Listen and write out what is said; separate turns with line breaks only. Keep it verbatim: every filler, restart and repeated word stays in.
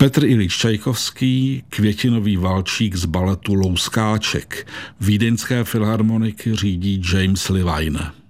Petr Iljič Čajkovský, květinový valčík z baletu Louskáček. Vídeňské filharmoniky řídí James Levine.